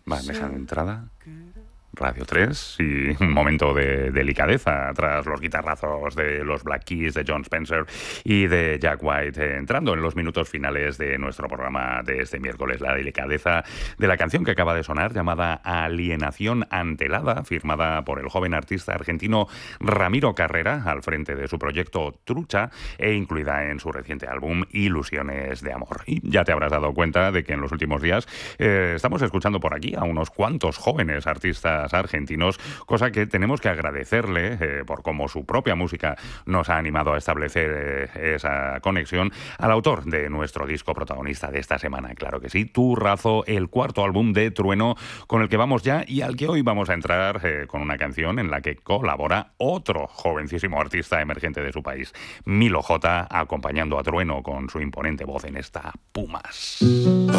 Bandeja de entrada, Radio 3 y un momento de delicadeza tras los guitarrazos de los Black Keys, de Jon Spencer y de Jack White, entrando en los minutos finales de nuestro programa de este miércoles. La delicadeza de la canción que acaba de sonar, llamada Alienación Antelada, firmada por el joven artista argentino Ramiro Carrera, al frente de su proyecto Trucha, e incluida en su reciente álbum Ilusiones de Amor. Y ya te habrás dado cuenta de que en los últimos días estamos escuchando por aquí a unos cuantos jóvenes artistas argentinos, cosa que tenemos que agradecerle por cómo su propia música nos ha animado a establecer esa conexión al autor de nuestro disco protagonista de esta semana. Claro que sí, Turrazo, el cuarto álbum de Trueno, con el que vamos ya y al que hoy vamos a entrar con una canción en la que colabora otro jovencísimo artista emergente de su país, Milo J, acompañando a Trueno con su imponente voz en esta Pumas.